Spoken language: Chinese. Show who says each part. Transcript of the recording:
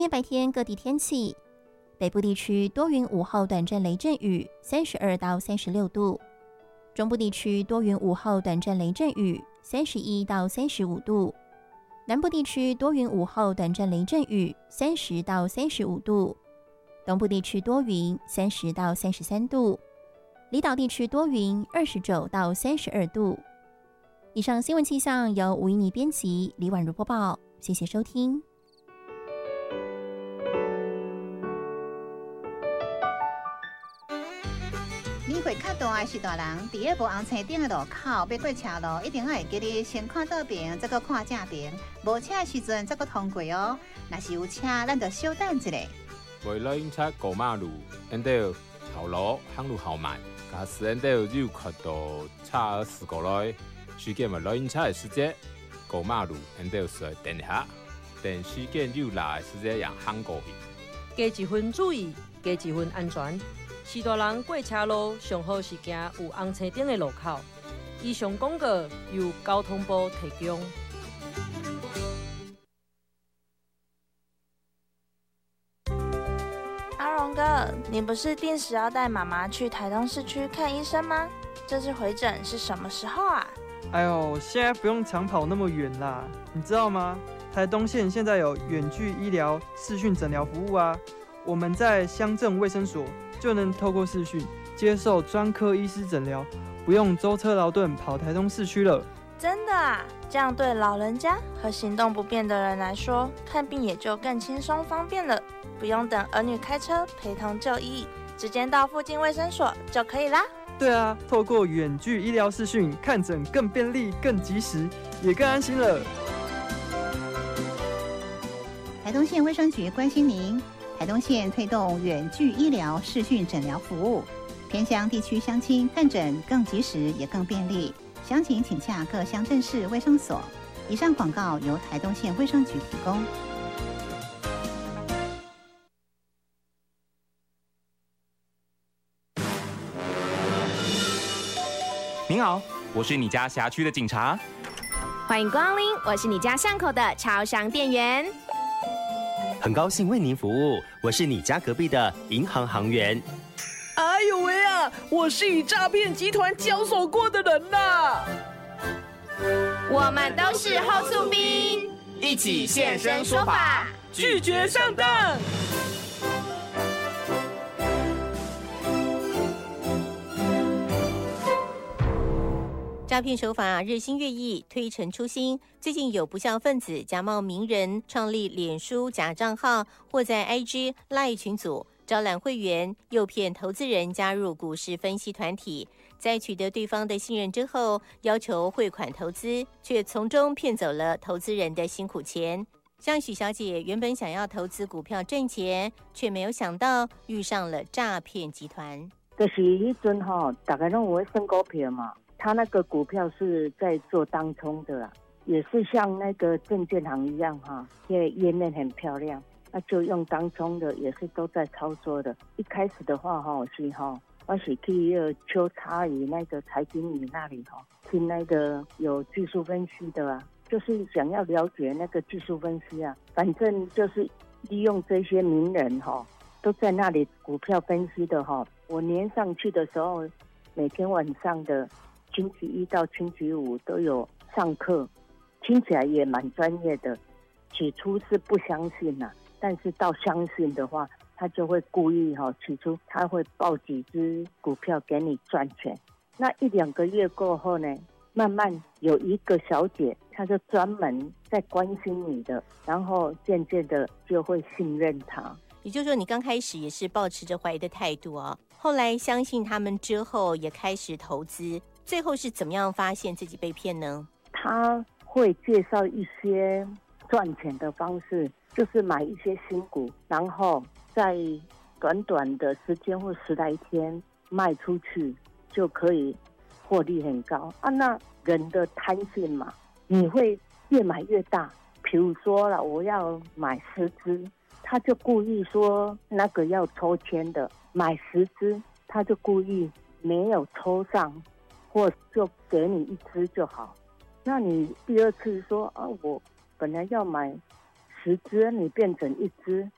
Speaker 1: 今天白天各地天气，北部地区多云午后短暂雷阵雨，32到36度；中部地区多云午后短暂雷阵雨，31到35度；南部地区多云午后短暂雷阵雨，30到35度；东部地区多云，30到33度；离岛地区多云，29到32度。以上新闻气象由吴依妮编辑，李婉如播报，谢谢收听。
Speaker 2: 年岁较大的是大人，伫咧无红青顶的路口要过车路，一定要会记得先看倒边，再搁看正边。无车的时阵再搁通过哦。若是有车，咱就稍等一下。
Speaker 3: 为了警察过马路，因着头路行路好慢，假使因着有看到车事故来，事件为了警察的时间过马路，因着需要等一下，等事件有来的时间让行过去。
Speaker 4: 加一分注意，加一分安全。是大人过车路，上好是行有红青灯的路口。以上广告由交通部提供。
Speaker 5: 阿荣哥，你不是定时要带妈妈去台东市区看医生吗？这次回诊是什么时候啊？
Speaker 6: 哎呦，现在不用长跑那么远啦，你知道吗？台东县现在有远距医疗视讯诊疗服务啊，我们在乡镇卫生所就能透过视讯接受专科医师诊疗，不用舟车劳顿跑台东市区了。
Speaker 5: 真的啊？这样对老人家和行动不便的人来说，看病也就更轻松方便了，不用等儿女开车陪同就医，直接到附近卫生所就可以啦。
Speaker 6: 对啊，透过远距医疗视讯看诊更便利、更及时，也更安心了。
Speaker 2: 台东县卫生局关心您。台东县推动远距医疗视讯诊疗服务，偏乡地区乡亲看诊更及时也更便利。详情请洽各乡镇市卫生所。以上广告由台东县卫生局提供。
Speaker 7: 您好，我是你家辖区的警察。
Speaker 8: 欢迎光临，我是你家巷口的超商店员。
Speaker 9: 很高兴为您服务，我是你家隔壁的银行行员。
Speaker 10: 哎呦喂啊，我是与诈骗集团交手过的人呐。
Speaker 8: 我们都是后速兵，
Speaker 7: 一起现身说法，
Speaker 10: 拒绝上当。
Speaker 1: 诈骗手法日新月异，推陈出新。最近有不肖分子假冒名人创立脸书假账号，或在 IG、LINE 群组招揽会员，诱骗投资人加入股市分析团体。在取得对方的信任之后，要求汇款投资，却从中骗走了投资人的辛苦钱。像许小姐原本想要投资股票挣钱，却没有想到遇上了诈骗集团。
Speaker 11: 就是迄阵吼，大家拢有在算股票嘛。他那个股票是在做当冲的啦，也是像那个证券行一样哈，因为页面很漂亮，那就用当冲的，也是都在操作的。一开始的话哈，我是去秋插鱼那个财经鱼那里哈，听那个有技术分析的啊，就是想要了解那个技术分析啊，反正就是利用这些名人哈，都在那里股票分析的哈。我连上去的时候，每天晚上的星期一到星期五都有上课，听起来也蛮专业的。起初是不相信啦，但是到相信的话，他就会故意起初他会报几只股票给你赚钱。那1-2个月过后呢，慢慢有一个小姐，她就专门在关心你的，然后渐渐的就会信任她。
Speaker 1: 也就是说，你刚开始也是抱持着怀疑的态度啊，后来相信他们之后，也开始投资。最后是怎么样发现自己被骗呢？
Speaker 11: 他会介绍一些赚钱的方式，就是买一些新股，然后在短短的时间或10来天卖出去，就可以获利很高啊。那人的贪心嘛，你会越买越大。比如说了，我要买10只，他就故意说那个要抽签的，买10只，他就故意没有抽上，或就给你1只就好。那你第二次说啊，我本来要买10只，你变成1只，